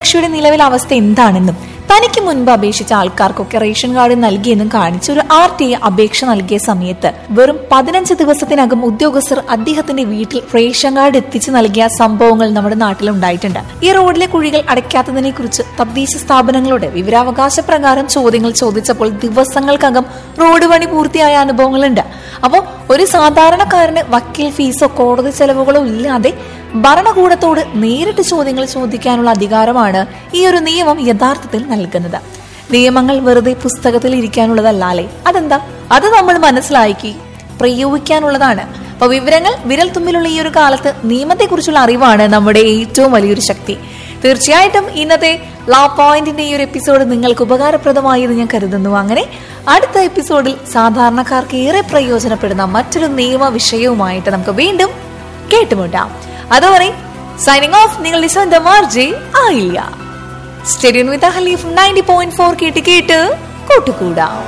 ഭക്ഷ്യസുരക്ഷയുടെ നിലവിലെ അവസ്ഥ എന്താണെന്നും തനിക്ക് മുൻപ് അപേക്ഷിച്ച ആൾക്കാർക്കൊക്കെ റേഷൻ കാർഡ് നൽകിയെന്നും കാണിച്ച് ഒരു RTA അപേക്ഷ നൽകിയ സമയത്ത് വെറും 15 ദിവസത്തിനകം ഉദ്യോഗസ്ഥർ അദ്ദേഹത്തിന്റെ വീട്ടിൽ റേഷൻ കാർഡ് എത്തിച്ചു നൽകിയ സംഭവങ്ങൾ നമ്മുടെ നാട്ടിൽ ഉണ്ടായിട്ടുണ്ട്. ഈ റോഡിലെ കുഴികൾ അടയ്ക്കാത്തതിനെ കുറിച്ച് തദ്ദേശ സ്ഥാപനങ്ങളോട് വിവരാവകാശ പ്രകാരം ചോദ്യങ്ങൾ ചോദിച്ചപ്പോൾ ദിവസങ്ങൾക്കകം റോഡ് പണി പൂർത്തിയായ അനുഭവങ്ങളുണ്ട്. അപ്പോൾ ഒരു സാധാരണക്കാരന് വക്കീൽ ഫീസോ കോടതി ചെലവുകളോ ഇല്ലാതെ ഭരണകൂടത്തോട് നേരിട്ട് ചോദ്യങ്ങൾ ചോദിക്കാനുള്ള അധികാരമാണ് ഈ ഒരു നിയമം യഥാർത്ഥത്തിൽ നൽകുന്നത്. നിയമങ്ങൾ വെറുതെ പുസ്തകത്തിൽ ഇരിക്കാനുള്ളതല്ലേ, അതെന്താ, അത് നമ്മൾ മനസ്സിലാക്കി പ്രയോഗിക്കാനുള്ളതാണ്. അപ്പൊ വിവരങ്ങൾ വിരൽ തുമ്പിലുള്ള ഈ ഒരു കാലത്ത് നിയമത്തെക്കുറിച്ചുള്ള അറിവാണ് നമ്മുടെ ഏറ്റവും വലിയൊരു ശക്തി. തീർച്ചയായിട്ടും ഇന്നത്തെ ലാ പോയിന്റിന്റെ ഈ ഒരു എപ്പിസോഡ് നിങ്ങൾക്ക് ഉപകാരപ്രദമായി എന്ന് ഞാൻ കരുതുന്നു. അങ്ങനെ അടുത്ത എപ്പിസോഡിൽ സാധാരണക്കാർക്ക് ഏറെ പ്രയോജനപ്പെടുന്ന മറ്റൊരു നിയമ വിഷയവുമായിട്ട് നമുക്ക് വീണ്ടും കേട്ടുമുട്ടാം. അതുവരെ സൈനിങ് ഓഫ്, നിങ്ങളുടെ സ്വന്തം RJ ആയില്ല. സ്റ്റേഡിയം വിത്ത് ഹലീഫ് 90.4 കേട്ട് കൂട്ടുകൂടാം.